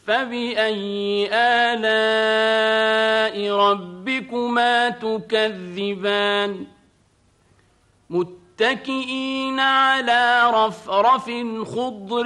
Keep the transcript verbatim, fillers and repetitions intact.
فبأي آلاء ربكما تكذبان متكئين على رفرف خضر